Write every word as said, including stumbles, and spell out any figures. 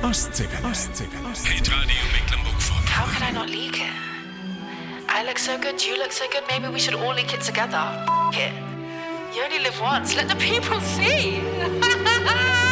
Ostseewelle. Ostseewelle. Hitradio Mecklenburg-Vorpommern. How could I not leak it? I look so good, you look so good, maybe we should all leak it together. F- it. You only live once, let the people see.